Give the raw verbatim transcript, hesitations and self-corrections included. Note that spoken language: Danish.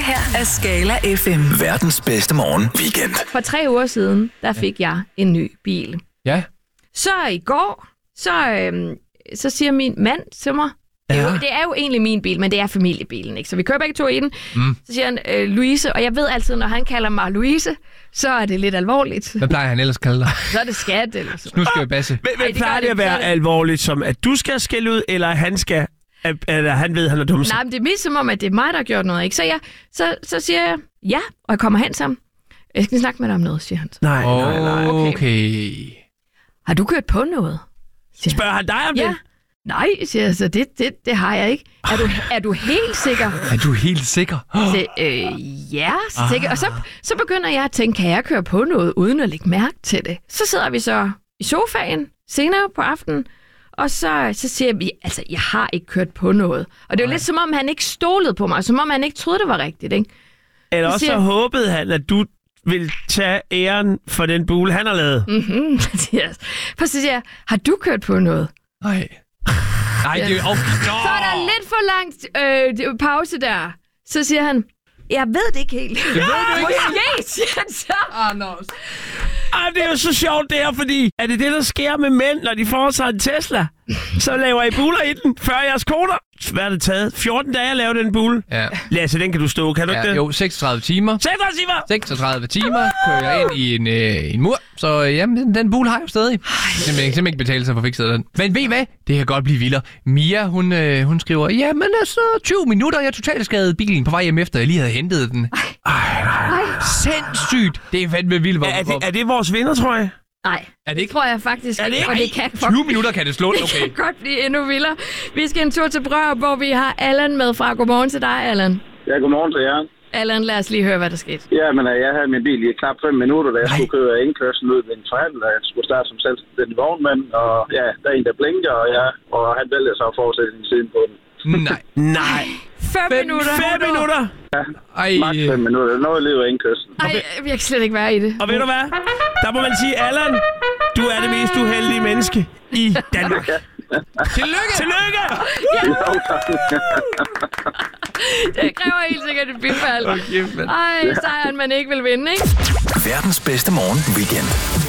her er Skala F M. Verdens bedste morgen weekend. For tre uger siden, der fik jeg en ny bil. Ja. Så i går, så, øhm, så siger min mand til mig, det er, jo, det er jo egentlig min bil, men det er familiebilen, ikke? Så vi kører begge to i den. Mm. Så siger han, øh, Louise, og jeg ved altid, når han kalder mig Louise, så er det lidt alvorligt. Hvad plejer han ellers at kalde dig? Så er det skat, eller så. Nu skal jeg basse. Men, men plejer det at være alvorligt, som at du skal skælde ud, eller han skal, eller han ved, han er dum? Nej, men det er mest som om, at det er mig, der har gjort noget, ikke? Så, jeg, så, så siger jeg, ja, og jeg kommer hen sammen. Jeg skal snakke med dig om noget, siger han. Nej, nej, nej. Okay. okay. Har du kørt på noget? Spørger han dig om ja. det? Nej, siger jeg så, det, det, det har jeg ikke. Er du, er du helt sikker? Er du helt sikker? Så, øh, ja, så ah. tænker, og så, så begynder jeg at tænke, kan jeg køre på noget, uden at lægge mærke til det? Så sidder vi så i sofaen senere på aftenen, og så, så siger vi, altså, jeg har ikke kørt på noget. Og det er jo lidt som om, han ikke stolede på mig, som om han ikke troede, det var rigtigt, ikke? Eller også så siger, håbede han, at du vil tage æren for den bule, han har lavet. Mhm, yes. Så siger jeg, har du kørt på noget? Nej. Nej, det er jo... Oh, så er der lidt for langt øh, pause der. Så siger han, jeg ved det ikke helt. Jeg ved det ikke. Måske, siger han så. Anders. Ej, det er jo så sjovt det her, fordi er det det, der sker med mænd, når de får sig en Tesla? Så laver I buler i den, før jeres koner. Hvad har det taget? fjorten dage at lave den bule? Ja. Lasse, den kan du stå, kan du ja, ikke det? Jo, seksogtredive timer. seksogtredive timer? seksogtredive timer kører jeg ind i en, øh, en mur. Så øh, jamen, den bule har jeg jo stadig. Simpelthen, simpelthen ikke betale sig for fikset den. Men ved I hvad? Det kan godt blive vildere. Mia, hun, øh, hun skriver, jamen altså tyve minutter, jeg totalt skadet bilen på vej hjem efter, jeg lige havde hentet den. Ej, ej, ej. Sindssygt. Det er fandme vildt. Hvor, er, er, det, er det vores vinder, tror jeg? Nej, er det ikke? tror jeg faktisk er det ikke. Og det kan tyve minutter kan det slå, okay. Det kan godt blive endnu vildere. Vi skal en tur til Brørup, hvor vi har Allan med fra. Godmorgen til dig, Allan. Ja, godmorgen til jer. Allan, lad os lige høre, hvad der skete. Ja, men jeg havde min bil i knap fem minutter, da jeg Nej. skulle køre indkørslen ud ved en forhandler. Jeg skulle starte som selvstændig vognmand, og ja, der er en, der blinker, og, ja, og han vælger så at fortsætte sin siden på den. Nej. Nej. Fem, fem minutter? Fem minutter? Ja, Ej. maks fem minutter. Noget liv af indkørslen. Ej, jeg kan slet ikke være i det. Og ved du hvad? Der må man sige, Allan, du er det mest uheldige menneske i Danmark. Tillykke! Tillykke! Ja. Det kræver helt sikkert et bifald. Okay, Ej, sejren man ikke vil vinde, ikke? Verdens bedste morgen weekend.